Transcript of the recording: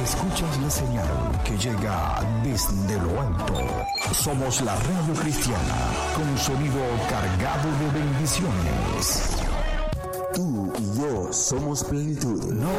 Escuchas la señal que llega desde lo alto. Somos la radio cristiana con sonido cargado de bendiciones. Tú y yo somos plenitud. No